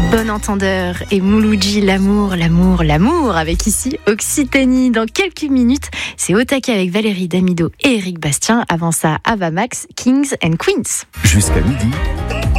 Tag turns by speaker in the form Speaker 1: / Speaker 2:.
Speaker 1: Bon entendeur et Mouloudji, l'amour, avec ici Occitanie. Dans quelques minutes, c'est Au taquet avec Valérie Damido et Eric Bastien. Avant ça, Ava Max, Kings and Queens.
Speaker 2: Jusqu'à midi,